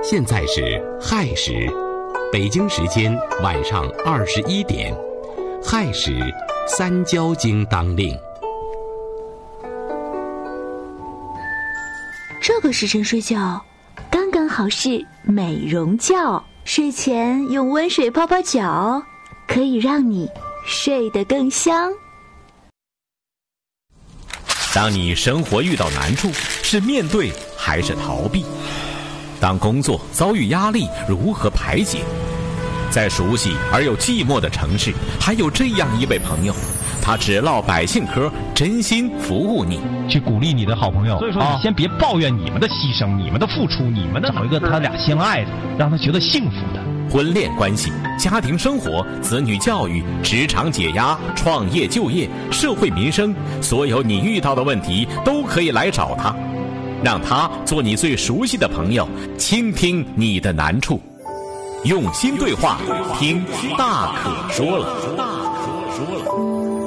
现在是亥时，北京时间晚上21点，亥时三焦经当令。 这个时辰睡觉，刚刚好是美容觉。睡前用温水泡泡脚，可以让你睡得更香。 当你生活遇到难处，是面对还是逃避？当工作遭遇压力，如何排解？在熟悉而又寂寞的城市，还有这样一位朋友，他只唠百姓嗑，真心服务你， 去鼓励你的好朋友。所以说，你先别抱怨你们的牺牲、你们的付出、你们的找一个他俩相爱的，让他觉得幸福的。 婚恋关系、家庭生活、子女教育、职场解压、创业就业、社会民生，所有你遇到的问题都可以来找他，让他做你最熟悉的朋友，倾听你的难处，用心对话，听大可说了。